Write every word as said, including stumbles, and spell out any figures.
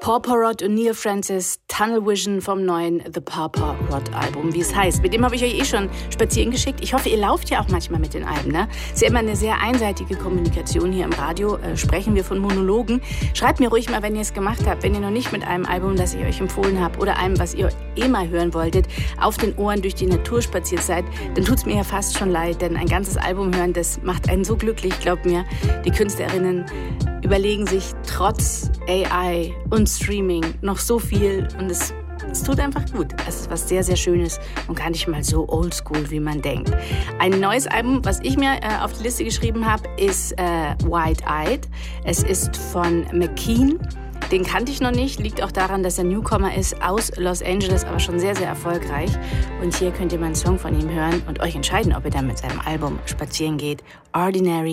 Pawpaw Rod und Neil Francis, Tunnel Vision vom neuen The Pawpaw Rod Album, wie es heißt. Mit dem habe ich euch eh schon spazieren geschickt. Ich hoffe, ihr lauft ja auch manchmal mit den Alben, ne? Ist ja immer eine sehr einseitige Kommunikation hier im Radio. Äh, sprechen wir von Monologen. Schreibt mir ruhig mal, wenn ihr es gemacht habt, wenn ihr noch nicht mit einem Album, das ich euch empfohlen habe, oder einem, was ihr eh mal hören wolltet, auf den Ohren durch die Natur spaziert seid, dann tut es mir ja fast schon leid, denn ein ganzes Album hören, das macht einen so glücklich, glaubt mir. Die Künstlerinnen überlegen sich trotz A I und Streaming noch so viel und es, es tut einfach gut. Es ist was sehr, sehr Schönes und gar nicht mal so oldschool, wie man denkt. Ein neues Album, was ich mir äh, auf die Liste geschrieben habe, ist äh, Wide-Eyed. Es ist von McKean. Den kannte ich noch nicht, liegt auch daran, dass er Newcomer ist aus Los Angeles, aber schon sehr, sehr erfolgreich. Und hier könnt ihr mal einen Song von ihm hören und euch entscheiden, ob ihr dann mit seinem Album spazieren geht. Ordinary